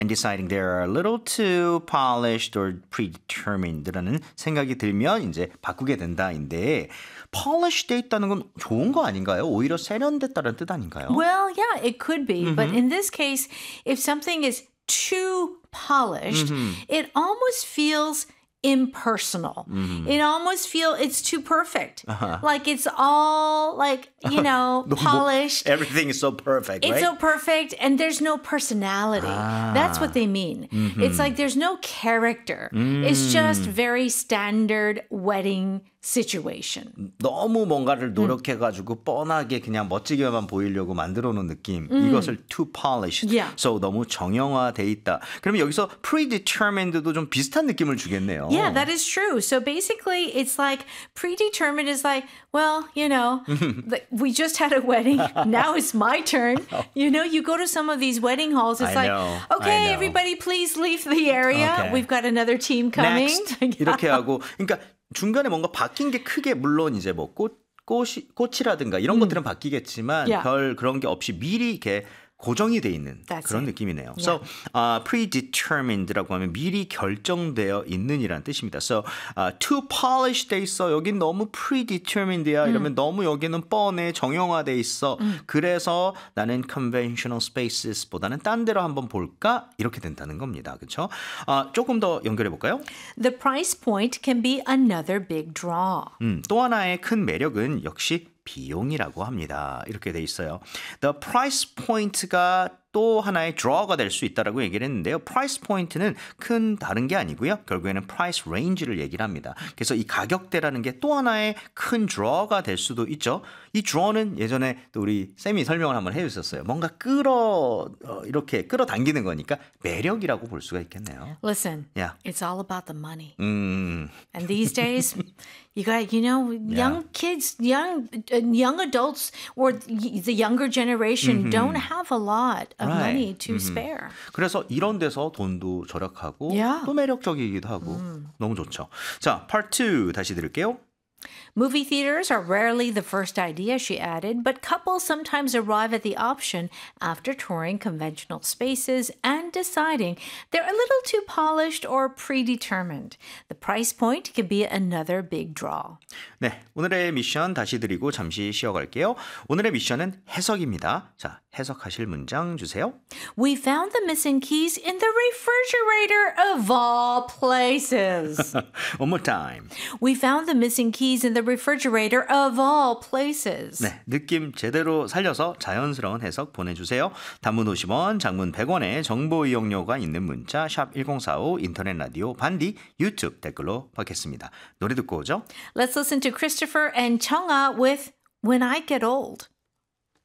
and deciding they're a little too polished or predetermined라는 생각이 들면 이제 바꾸게 된다인데 polish 돼 있다는 건 좋은 거 아닌가요? 오히려 세련됐다는 뜻 아닌가요? Well, yeah, it could be. But in this case, if something is too polished, it almost feels impersonal. It almost feels it's too perfect. Like it's all like, polished. Everything is so perfect, It's right? so perfect and there's no personality. That's what they mean. It's like there's no character. It's just very standard wedding situation. 너무 뭔가를 노력해가지고 뻔하게 그냥 멋지게만 보이려고 만들어 놓은 느낌. 이것을 too polished. Yeah. So 너무 정형화돼 있다. 그러면 여기서 predetermined도 좀 비슷한 느낌을 주겠네요. Yeah, that is true. So basically, it's like predetermined is like, well, we just had a wedding. Now it's my turn. You go to some of these wedding halls. It's I like, know. okay, everybody please leave the area. Okay. We've got another team coming. Next. 이렇게 하고. 그러니까 중간에 뭔가 바뀐 게 크게 물론 이제 뭐 꽃이라든가 이런 것들은 바뀌겠지만 Yeah. 별 그런 게 없이 미리 이렇게 고정이 돼 있는 That's 그런 it. 느낌이네요. Yeah. So, predetermined라고 하면 미리 결정되어 있는이란 뜻입니다. So, too polished 돼 있어. 여긴 너무 predetermined야. 이러면 너무 여기는 뻔해. 정형화돼 있어. 그래서 나는 conventional spaces보다는 딴 데로 한번 볼까? 이렇게 된다는 겁니다. 그렇죠? 조금 더 연결해 볼까요? The price point can be another big draw. 또 하나의 큰 매력은 역시 비용이라고 합니다. 이렇게 돼 있어요. The price point가 또 하나의 draw가 될 수 있다라고 얘기를 했는데요. price point는 큰 다른 게 아니고요. 결국에는 price range를 얘기를 합니다. 그래서 이 가격대라는 게 또 하나의 큰 draw가 될 수도 있죠. 이 draw는 예전에 또 우리 쌤이 설명을 한번 해주셨어요. 뭔가 이렇게 끌어당기는 거니까 매력이라고 볼 수가 있겠네요. Listen, Yeah. it's all about the money. And these days, you got, young kids, young adults, or the younger generation don't have a lot of Right. money to spare. 그래서 이런 데서 돈도 절약하고 Yeah. 또 매력적이기도 하고 너무 좋죠. 자, part 2 다시 들을게요. Movie theaters are rarely the first idea, she added, but couples sometimes arrive at the option after touring conventional spaces and deciding they're a little too polished or predetermined. The price point can be another big draw. 네, 오늘의 미션 다시 드리고 잠시 쉬어갈게요. 오늘의 미션은 해석입니다. 자, 해석하실 문장 주세요. We found the missing keys in the refrigerator of all places. One more time. We found the missing keys in the refrigerator of all places. 네, 느낌 제대로 살려서 자연스러운 해석 보내주세요. 단문 50원, 장문 100원의 정보 이용료가 있는 문자 샵 1045 인터넷 라디오 반디 유튜브 댓글로 받겠습니다. 노래 듣고 오죠. Let's listen to Christopher and Chungha with When I Get Old.